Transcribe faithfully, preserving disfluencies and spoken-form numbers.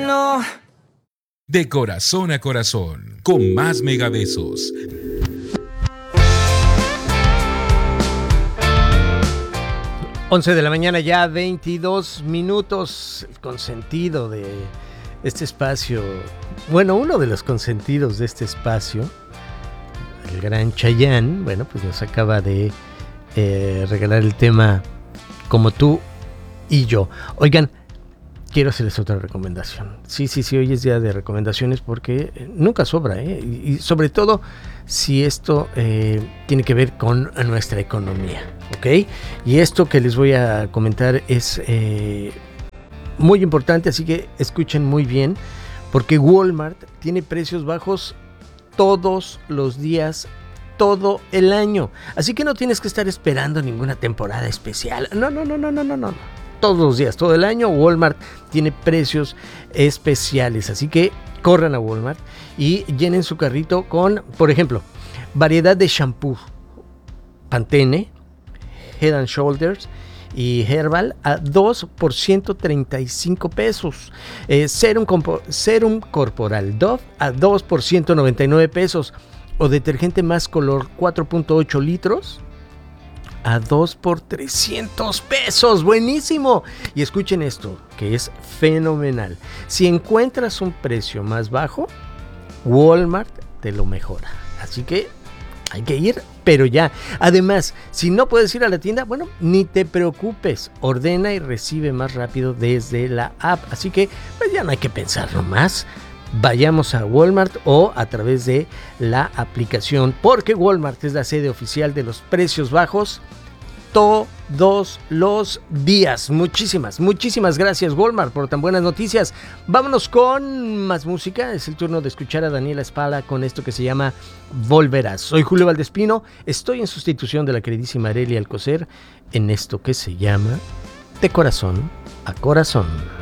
no. De corazón a corazón, con más megabesos. once de la mañana ya, veintidós minutos, el consentido de este espacio, bueno, uno de los consentidos de este espacio, el gran Chayanne, bueno, pues nos acaba de eh, regalar el tema Como tú y yo. Oigan, quiero hacerles otra recomendación. Sí, sí, sí, hoy es día de recomendaciones porque nunca sobra, ¿eh? Y, y sobre todo si esto eh, tiene que ver con nuestra economía, ¿ok? Y esto que les voy a comentar es eh, muy importante, así que escuchen muy bien, porque Walmart tiene precios bajos todos los días, todo el año. Así que no tienes que estar esperando ninguna temporada especial. No, no, no, no, no, no, no. Todos los días, todo el año, Walmart tiene precios especiales. Así que corran a Walmart y llenen su carrito con, por ejemplo, variedad de shampoo, Pantene, Head and Shoulders y Herbal a dos por ciento treinta y cinco pesos. Eh, serum, compo- serum corporal Dove a dos por ciento noventa y nueve pesos. O detergente más color cuatro punto ocho litros a dos por trescientos pesos. Buenísimo. Y escuchen esto, que es fenomenal. Si encuentras un precio más bajo, Walmart te lo mejora. Así que hay que ir, pero ya. Además, si no puedes ir a la tienda, bueno, ni te preocupes. Ordena y recibe más rápido desde la app. Así que pues ya no hay que pensarlo más. Vayamos a Walmart o a través de la aplicación, porque Walmart es la sede oficial de los precios bajos todos los días. Muchísimas, muchísimas gracias Walmart por tan buenas noticias. Vámonos con más música. Es el turno de escuchar a Daniela Spala con esto que se llama Volverás. Soy Julio Valdespino, estoy en sustitución de la queridísima Arelia Alcocer en esto que se llama De Corazón a Corazón.